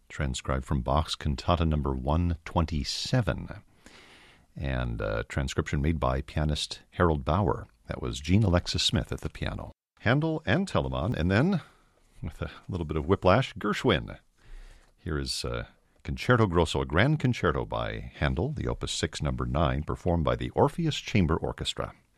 transcribed from Bach's Cantata number 127, and transcription made by pianist Harold Bauer. That was Jean Alexis Smith at the piano. Handel and Telemann, and then, with a little bit of whiplash, Gershwin. Here is Concerto Grosso, a grand concerto by Handel, the Opus 6 number 9, performed by the Orpheus Chamber Orchestra.